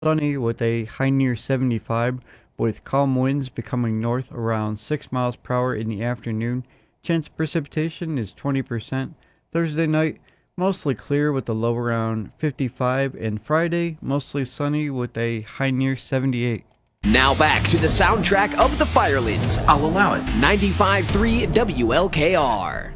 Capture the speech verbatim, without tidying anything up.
Sunny with a high near seventy-five, with calm winds becoming north around six miles per hour in the afternoon. Chance of precipitation is twenty percent. Thursday night, mostly clear with a low around fifty-five, and Friday, mostly sunny with a high near seventy-eight. Now back to the soundtrack of the Firelands. I'll allow it. ninety-five point three W L K R.